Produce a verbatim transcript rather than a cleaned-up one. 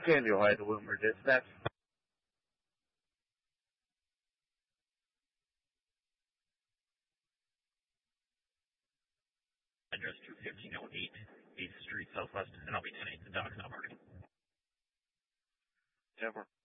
Candy Ohio, the Wilmer Dispatch. Address two fifteen oh eight, eighth Street Southwest, and I'll be ten eight, the Docks now parking. ten four.